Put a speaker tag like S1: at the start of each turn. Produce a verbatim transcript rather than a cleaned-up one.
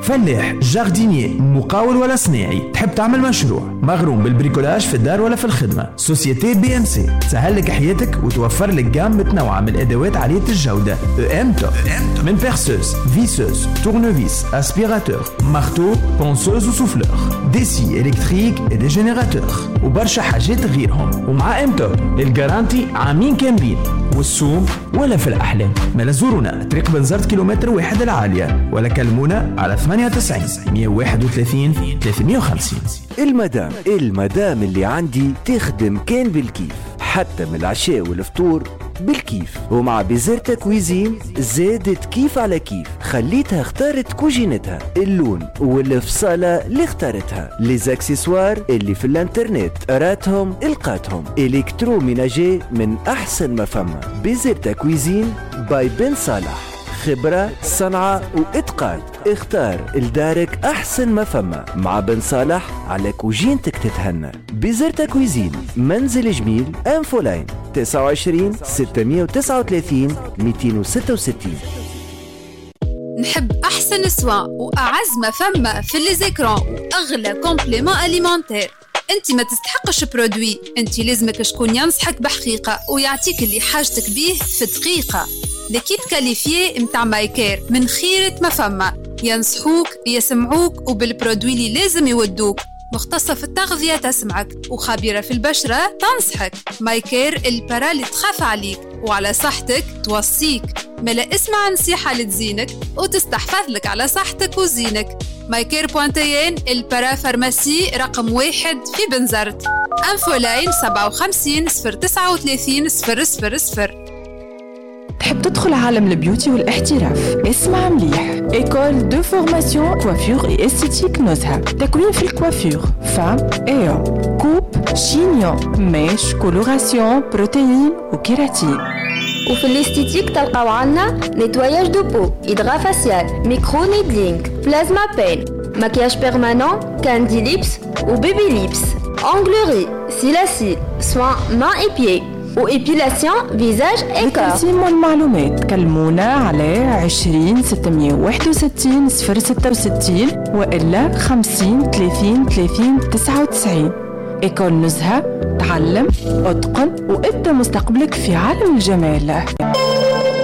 S1: فلاح، جاردينيه، مقاول ولا صناعي، تحب تعمل مشروع، مغروم بالبريكولاج في الدار ولا في الخدمة، سوسيتي بي ام سي تسهل لك حياتك وتوفر لك جام متنوعة من الأدوات عالية الجودة. ام توب من بيرسوز، فيسوز، تورنوفيس، اسبيراتور، مارتو، بونسوز وسوفلور، ديسي إلكتريك ودي جينيراتور وبرشا حاجات غيرهم. ومع ام توب الجارانتي عامين كاملين والسوم ولا في الأحلام. ما زورونا طريق بنزرت كيلومتر واحد العالية ولا كلمونا على ثمانية وتسعين مية وواحد وثلاثين ثلاثمية وخمسين.
S2: المدام المدام اللي عندي تخدم كان بالكيف، حتى من العشاء والفطور بالكيف. ومع بيزرتا كويزين زادت كيف على كيف، خليتها اختارت كوجينتها، اللون والفصالة اللي اختارتها، ليزاكسيسوار اللي في الانترنت راتهم القاتهم، الكترو ميناجي من احسن ما فما. بيزرتا كويزين باي بن صالح، خبرة، صنعة وإتقان. اختار لدارك أحسن ما فما مع بن صالح، على كوجينتك تتهنى. بيزرتا كويزين، منزل جميل، أنفولاين تسعة وعشرين ستمية وتسعة وثلاثين مئتين وستة وستين.
S3: نحب أحسن سوا وأعز ما فما في ليزيكرون وأغلى كومبليمون أليمونتير. انت ما تستحقش برودوي، انت لازمك شكون ينصحك بحقيقة ويعطيك اللي حاجتك بيه في دقيقة. لكيب كاليفيي متاع مايكير من خيرة ما فما، ينصحوك يسمعوك وبالبرودوي اللي لازم يودوك. مختصة في التغذية تسمعك وخبيرة في البشرة تنصحك. مايكير البرا اللي تخاف عليك وعلى صحتك توصيك. ملا اسمع نصيحة لتزينك وتستحفظ لك على صحتك وزينك. مايكير بوانتيين البرا فارماسي رقم واحد في بنزرت. انفولاين سبعة وخمسين صفر تسعة وثلاثين صفر صفر صفر.
S4: تحب تدخل عالم البيوتي والاحتراف؟ اسمع مليح. إيكول دو فورماسيون كوافير اي استيتيك نزهة. تكوين في الكوافير، فام، ايو، كوب، شينيون، ميش، كولوراسيون، بروتين وكيراتين.
S5: وفي الاستيتيك تلقاو عنا نيتواياج دو بو، إدغا فاسيال، ميكرو نيدلينغ، بلازما بين، مكياج بيرمانون، كاندي ليبس وبيبي ليبس، أنغلوري، سيلاسيل، سوان مان اي بيي وإبيلاسيون فيزاج إيكار.
S4: لتقسيم المعلومات كلمونا على عشرين ستمية وواحد وستين صفر ستة وستين وإلا خمسين ثلاثين ثلاثين تسعة وتسعين. إيكول نزهة، تعلم، اتقن وابدأ مستقبلك في عالم الجمال.